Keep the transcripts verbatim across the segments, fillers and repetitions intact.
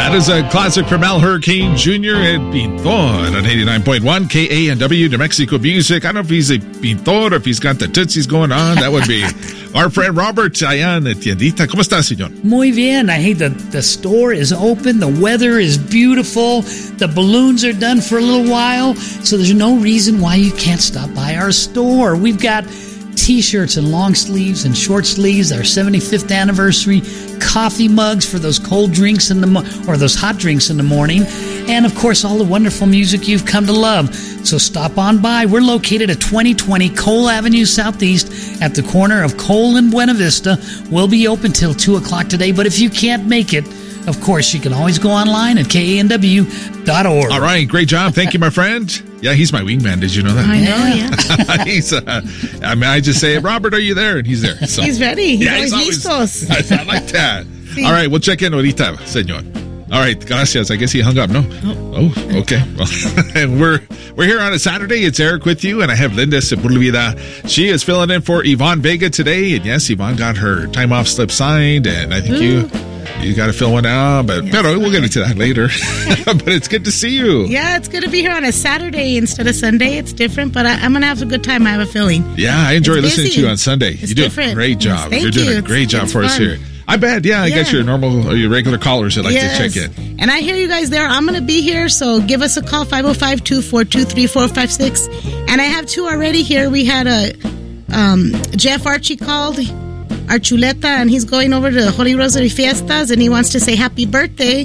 That is a classic from Al Hurricane Junior and Pintor on eighty-nine point one K A N W, New Mexico Music. I don't know if he's a pintor or if he's got the tootsies going on. That would be our friend Robert allá en la tiendita. ¿Cómo está, señor? Muy bien. I hate the, the store is open. The weather is beautiful. The balloons are done for a little while. So there's no reason why you can't stop by our store. We've got T-shirts and long sleeves and short sleeves, our seventy-fifth anniversary, coffee mugs for those cold drinks in the mo- or those hot drinks in the morning, and of course all the wonderful music you've come to love. So stop on by. We're located at twenty twenty Cole Avenue Southeast at the corner of Cole and Buena Vista. We'll be open till two o'clock today, but if you can't make it, of course, you can always go online at K A N W dot org. All right, great job. Thank you, my friend. Yeah, he's my wingman. Did you know that? I know, yeah. he's, uh, I mean, I just say, Robert, are you there? And he's there. So. He's ready. He's yeah, always he's always listos. I, I like that. Sí. All right, we'll check in ahorita, señor. All right, gracias. I guess he hung up, no? Oh, oh okay. Well, and we're we're here on a Saturday. It's Eric with you, and I have Linda Sepulveda. She is filling in for Yvonne Vega today. And yes, Yvonne got her time off slip signed, and I think Ooh. you... You got to fill one out, but yes. pero we'll get into that later. But it's good to see you. Yeah, it's good to be here on a Saturday instead of Sunday. It's different, but I, I'm going to have a good time. I have a feeling. Yeah, I enjoy it's listening busy. to you on Sunday. It's you do different. a great job. Yes, You're doing you. a great it's, job it's for fun. us here. I bet, yeah, I yeah. got your normal or your regular callers that like yes. to check in. And I hear you guys there. I'm going to be here, so give us a call, five oh five, two four two, three four five six. And I have two already here. We had a um, Jeff Archie called. Archuleta, and he's going over to Holy Rosary Fiestas, and he wants to say happy birthday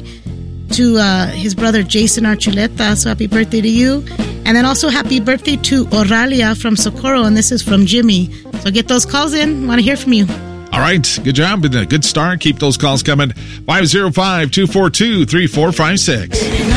to uh, his brother Jason Archuleta. So happy birthday to you. And then also happy birthday to Oralia from Socorro, and this is from Jimmy. So get those calls in. Want to hear from you. All right. Good job. Been a good start. Keep those calls coming. five oh five, two four two, three four five six.